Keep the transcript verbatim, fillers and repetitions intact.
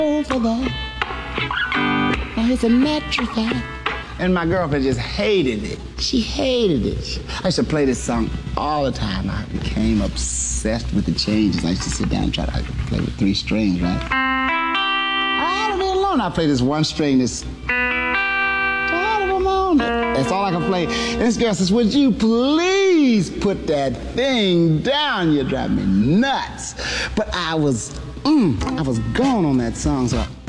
for that. Now it's a natural fact. And my girlfriend just hated it. She hated it. I used to play this song all the time. I became obsessed with the changes. I used to sit down and try to play with three strings, right? I had to be alone. I play this one string, this... That's all I can play. And this girl says, would you please put that thing down? You drive me nuts. But I was, mm, I was gone on that song, so I